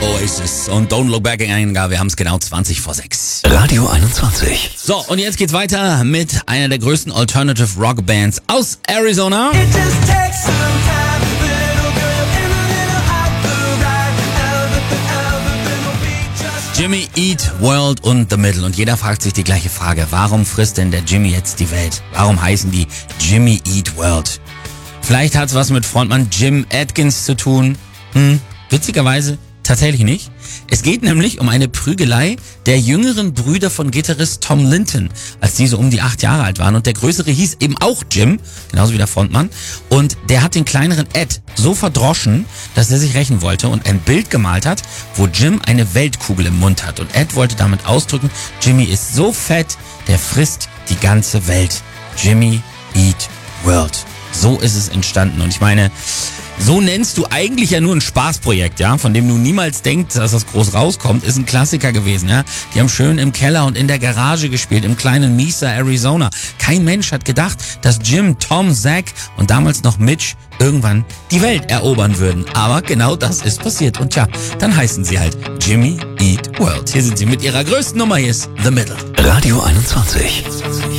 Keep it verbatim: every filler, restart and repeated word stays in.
Oasis und Don't Look Back in Wir haben es genau zwanzig vor sechs. Radio einundzwanzig. So, und jetzt geht's weiter mit einer der größten Alternative Rock Bands aus Arizona. Jimmy Eat World und The Middle. Und jeder fragt sich die gleiche Frage. Warum frisst denn der Jimmy jetzt die Welt? Warum heißen die Jimmy Eat World? Vielleicht hat's was mit Frontmann Jim Atkins zu tun. Hm, witzigerweise tatsächlich nicht. Es geht nämlich um eine Prügelei der jüngeren Brüder von Gitarrist Tom Linton, als diese um die acht Jahre alt waren. Und der Größere hieß eben auch Jim, genauso wie der Frontmann. Und der hat den kleineren Ed so verdroschen, dass er sich rächen wollte und ein Bild gemalt hat, wo Jim eine Weltkugel im Mund hat. Und Ed wollte damit ausdrücken, Jimmy ist so fett, der frisst die ganze Welt. Jimmy Eat World. So ist es entstanden. Und ich meine, so nennst du eigentlich ja nur ein Spaßprojekt, ja, von dem du niemals denkst, dass das groß rauskommt, ist ein Klassiker gewesen, ja. Die haben schön im Keller und in der Garage gespielt, im kleinen Mesa, Arizona. Kein Mensch hat gedacht, dass Jim, Tom, Zach und damals noch Mitch irgendwann die Welt erobern würden. Aber genau das ist passiert. Und tja, dann heißen sie halt Jimmy Eat World. Hier sind sie mit ihrer größten Nummer, hier ist The Middle. Radio einundzwanzig.